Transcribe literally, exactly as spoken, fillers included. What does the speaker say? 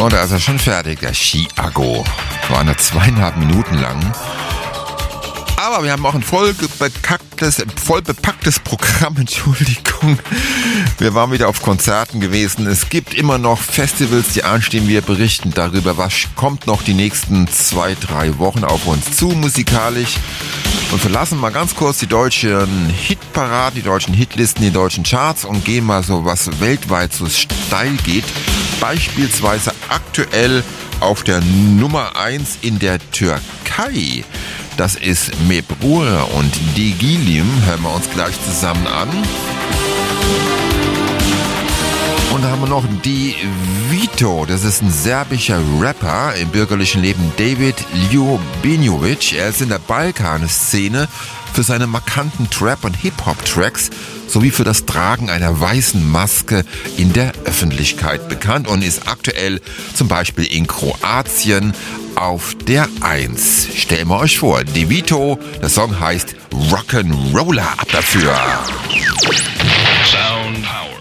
Oh, da ist er schon fertig, der Chiago. War nur zweieinhalb Minuten lang. Aber wir haben auch ein voll bekacktes, voll bepacktes Programm, Entschuldigung. Wir waren wieder auf Konzerten gewesen. Es gibt immer noch Festivals, die anstehen. Wir berichten darüber, was kommt noch die nächsten zwei, drei Wochen auf uns zu musikalisch. Und verlassen mal ganz kurz die deutschen Hitparaden, die deutschen Hitlisten, die deutschen Charts und gehen mal so, was weltweit so steil geht. Beispielsweise aktuell auf der Nummer eins in der Türkei. Das ist Mebrur und Digilim. Hören wir uns gleich zusammen an. Und da haben wir noch Divito. Das ist ein serbischer Rapper im bürgerlichen Leben. David Ljubinovic. Er ist in der Balkan-Szene für seine markanten Trap- und Hip-Hop-Tracks sowie für das Tragen einer weißen Maske in der Öffentlichkeit bekannt und ist aktuell zum Beispiel in Kroatien auf der eins. Stellen wir euch vor, Divito, der Song heißt Rock'n'Roller, ab dafür. Sound Power.